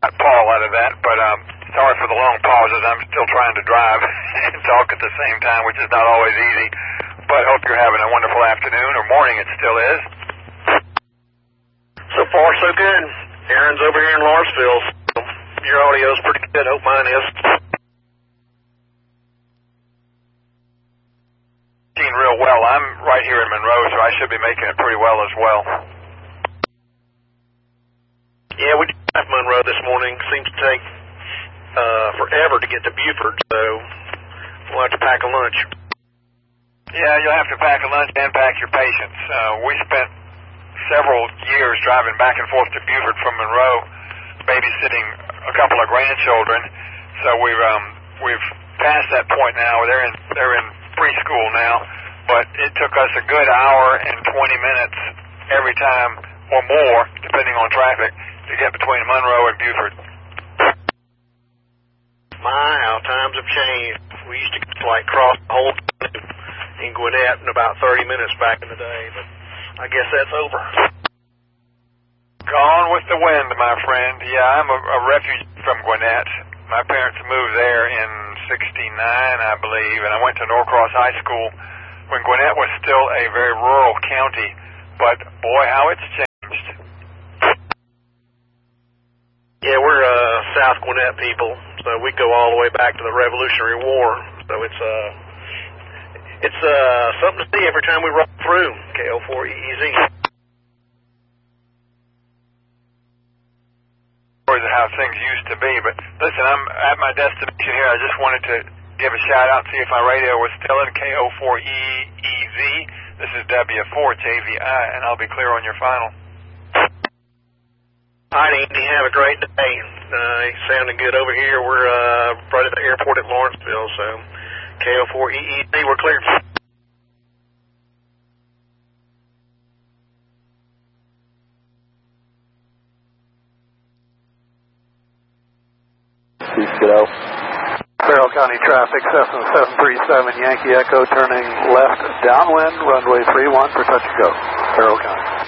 Paul out of that, but sorry for the long pauses. I'm still trying to drive and talk at the same time, which is not always easy. But hope you're having a wonderful afternoon, or morning it still is. So far, so good. Aaron's over here in Lawrenceville. So your audio's pretty good. Hope mine is. Real well. I'm right here in Monroe, so I should be making it pretty well as well. Yeah, we left Monroe this morning. Seems to take forever to get to Buford, so we'll have to pack a lunch. Yeah, you'll have to pack a lunch and pack your patience. We spent several years driving back and forth to Buford from Monroe, babysitting a couple of grandchildren. So we've passed that point now. They're in preschool now, but it took us a good hour and 20 minutes every time, or more, depending on traffic, to get between Monroe and Buford. My, how times have changed. We used to cross the whole in Gwinnett in about 30 minutes back in the day, but I guess that's over. Gone with the wind, my friend. Yeah, I'm a refugee from Gwinnett. My parents moved there in 69, I believe, and I went to Norcross High School when Gwinnett was still a very rural county. But boy, how it's changed. Yeah, we're South Gwinnett people, so we go all the way back to the Revolutionary War. So it's something to see every time we roll through KO4EEZ. Of how things used to be, but listen, I'm at my destination here. I just wanted to give a shout out, see if my radio was still in KO4EEZ. This is W4JVI, and I'll be clear on your final. All right, Andy, have a great day. Sounding good over here. We're right at the airport at Lawrenceville, so KO4EEZ, we're clear. Kiddo. Carroll County traffic, Cessna 737 Yankee Echo turning left downwind, runway 31 for touch and go. Carroll County.